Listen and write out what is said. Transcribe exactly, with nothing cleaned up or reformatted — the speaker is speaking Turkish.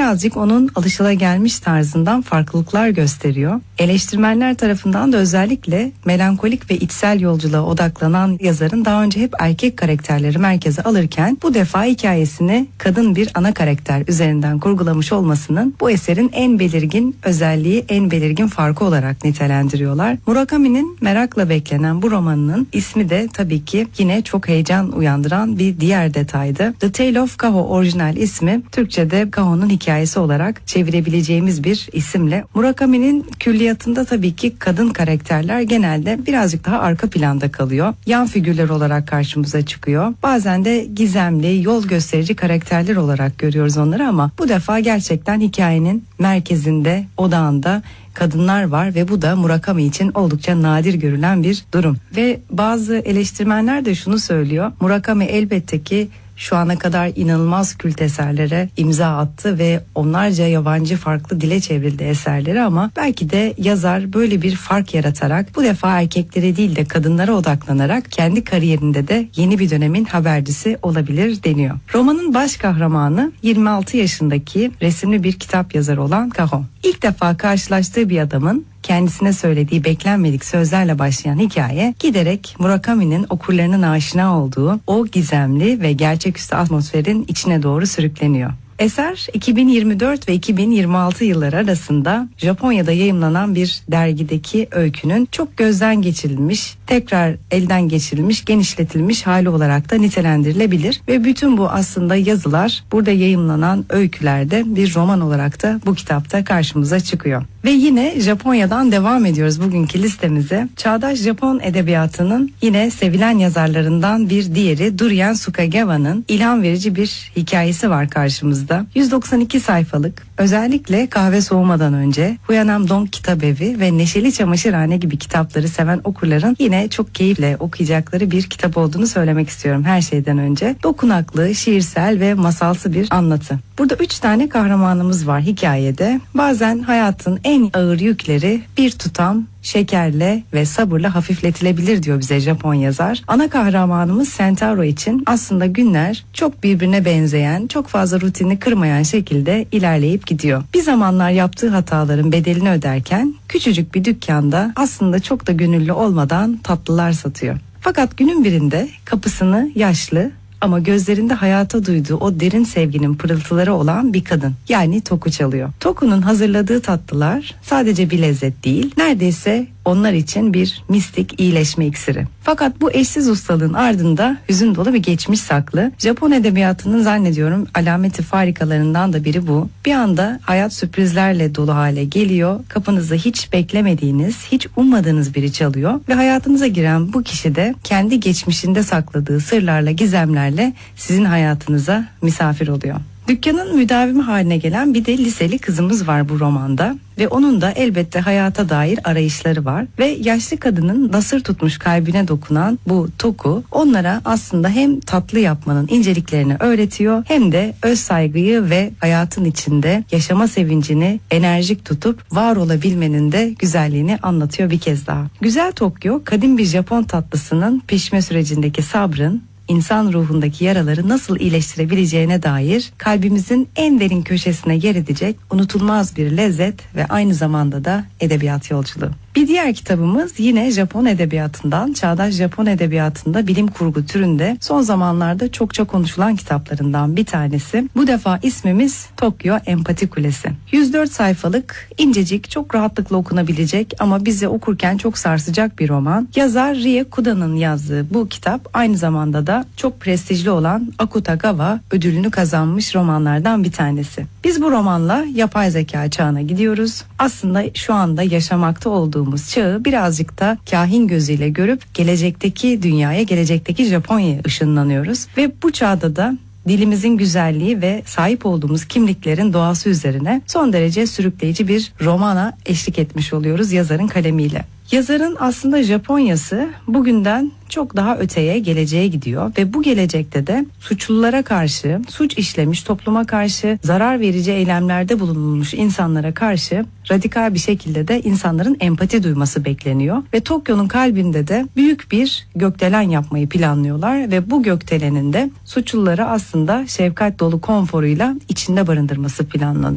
birazcık onun alışılagelmiş tarzından farklılıklar gösteriyor. Eleştirmenler tarafından da özellikle melankolik ve içsel yolculuğa odaklanan yazarın daha önce hep erkek karakterleri merkeze alırken bu defa hikayesini kadın bir ana karakter üzerinden kurgulamış olmasının bu eserin en belirgin özelliği, en belirgin farkı olarak nitelendiriyorlar. Murakami'nin merakla beklenen bu romanının ismi de tabii ki yine çok heyecan uyandıran bir diğer detaydı. The Tale of Kaho orijinal ismi, Türkçe'de Kaho'nun hikayesi olarak çevirebileceğimiz bir isimle. Murakami'nin külliyatında tabii ki kadın karakterler genelde birazcık daha arka planda kalıyor. Yan figürler olarak karşımıza çıkıyor. Bazen de gizemli, yol gösterici karakterler olarak görüyoruz onları ama bu defa gerçekten hikayenin merkezinde, odağında kadınlar var ve bu da Murakami için oldukça nadir görülen bir durum. Ve bazı eleştirmenler de şunu söylüyor. Murakami elbette ki şu ana kadar inanılmaz kült eserlere imza attı ve onlarca yabancı farklı dile çevrildi eserleri ama belki de yazar böyle bir fark yaratarak bu defa erkeklere değil de kadınlara odaklanarak kendi kariyerinde de yeni bir dönemin habercisi olabilir deniyor. Romanın baş kahramanı yirmi altı yaşındaki resimli bir kitap yazarı olan Kaho. İlk defa karşılaştığı bir adamın kendisine söylediği beklenmedik sözlerle başlayan hikaye giderek Murakami'nin okurlarının aşina olduğu o gizemli ve gerçeküstü atmosferin içine doğru sürükleniyor. Eser iki bin yirmi dört ve iki bin yirmi altı yılları arasında Japonya'da yayımlanan bir dergideki öykünün çok gözden geçirilmiş, tekrar elden geçirilmiş, genişletilmiş hali olarak da nitelendirilebilir ve bütün bu aslında yazılar burada yayımlanan öykülerde bir roman olarak da bu kitapta karşımıza çıkıyor. Ve yine Japonya'dan devam ediyoruz bugünkü listemize. Çağdaş Japon edebiyatının yine sevilen yazarlarından bir diğeri Durien Sukagawa'nın ilham verici bir hikayesi var karşımızda. yüz doksan iki sayfalık, özellikle Kahve Soğumadan Önce, Huyanam Dong Kitabevi ve Neşeli Çamaşırhane gibi kitapları seven okurların yine çok keyifle okuyacakları bir kitap olduğunu söylemek istiyorum her şeyden önce. Dokunaklı, şiirsel ve masalsı bir anlatı. Burada üç tane kahramanımız var hikayede. Bazen hayatın en ağır yükleri bir tutam şekerle ve sabırla hafifletilebilir diyor bize Japon yazar. Ana kahramanımız Sentaro için aslında günler çok birbirine benzeyen, çok fazla rutini kırmayan şekilde ilerleyip gidiyor. Bir zamanlar yaptığı hataların bedelini öderken küçücük bir dükkanda aslında çok da gönüllü olmadan tatlılar satıyor. Fakat günün birinde kapısını yaşlı ama gözlerinde hayata duyduğu o derin sevginin pırıltıları olan bir kadın, yani Toku çalıyor. Toku'nun hazırladığı tatlılar sadece bir lezzet değil, neredeyse onlar için bir mistik iyileşme iksiri. Fakat bu eşsiz ustalığın ardında hüzün dolu bir geçmiş saklı. Japon edebiyatının zannediyorum alameti farikalarından da biri bu. Bir anda hayat sürprizlerle dolu hale geliyor. Kapınızda hiç beklemediğiniz, hiç ummadığınız biri çalıyor ve hayatınıza giren bu kişi de kendi geçmişinde sakladığı sırlarla, gizemlerle sizin hayatınıza misafir oluyor. Dükkanın müdavimi haline gelen bir de liseli kızımız var bu romanda ve onun da elbette hayata dair arayışları var ve yaşlı kadının nasır tutmuş kalbine dokunan bu Toku onlara aslında hem tatlı yapmanın inceliklerini öğretiyor hem de öz saygıyı ve hayatın içinde yaşama sevincini enerjik tutup var olabilmenin de güzelliğini anlatıyor bir kez daha. Güzel Tokyo, kadim bir Japon tatlısının pişme sürecindeki sabrın, İnsan ruhundaki yaraları nasıl iyileştirebileceğine dair kalbimizin en derin köşesine yer edecek unutulmaz bir lezzet ve aynı zamanda da edebiyat yolculuğu. Bir diğer kitabımız yine Japon edebiyatından, çağdaş Japon edebiyatında bilim kurgu türünde son zamanlarda çokça konuşulan kitaplarından bir tanesi. Bu defa ismimiz Tokyo Empati Kulesi. yüz dört sayfalık, incecik, çok rahatlıkla okunabilecek ama bizi okurken çok sarsacak bir roman. Yazar Rie Kuda'nın yazdığı bu kitap aynı zamanda da çok prestijli olan Akutagawa ödülünü kazanmış romanlardan bir tanesi. Biz bu romanla yapay zeka çağına gidiyoruz. Aslında şu anda yaşamakta olduğumuz çağı birazcık da kahin gözüyle görüp gelecekteki dünyaya, gelecekteki Japonya'ya ışınlanıyoruz. Ve bu çağda da dilimizin güzelliği ve sahip olduğumuz kimliklerin doğası üzerine son derece sürükleyici bir romana eşlik etmiş oluyoruz yazarın kalemiyle. Yazarın aslında Japonya'sı bugünden çok daha öteye, geleceğe gidiyor ve bu gelecekte de suçlulara karşı, suç işlemiş topluma karşı, zarar verici eylemlerde bulunulmuş insanlara karşı radikal bir şekilde de insanların empati duyması bekleniyor ve Tokyo'nun kalbinde de büyük bir gökdelen yapmayı planlıyorlar ve bu gökdelenin de suçluları aslında şefkat dolu konforuyla içinde barındırması planlanıyor.